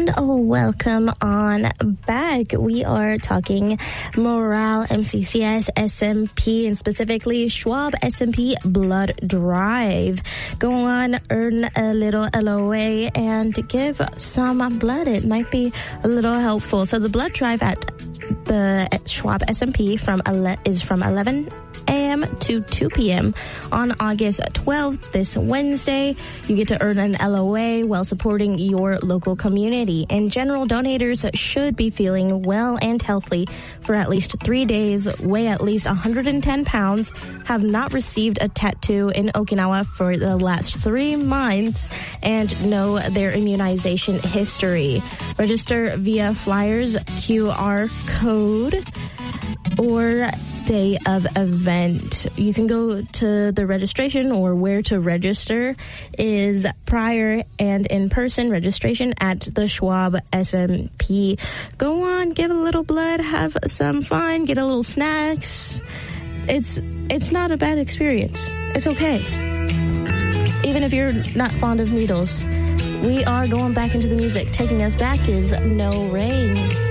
And welcome on back. We are talking Morale, MCCS, SMP, and specifically Schwab SMP Blood Drive. Go on, earn a little LOA, and give some blood. It might be a little helpful. So the blood drive at the Schwab SMP is from 11 a.m. to 2 p.m. on August 12th, this Wednesday. You get to earn an LOA while supporting your local community. In general, donators should be feeling well and healthy for at least 3 days, weigh at least 110 pounds, have not received a tattoo in Okinawa for the last 3 months, and know their immunization history. Register via Flyers QR code or day of event. You can go to the registration, or where to register is prior and in-person registration at the Schwab SMP. Go on, give a little blood, have some fun, get a little snacks. It's not a bad experience. It's okay. Even if you're not fond of needles. We are going back into the music. Taking us back is No Rain.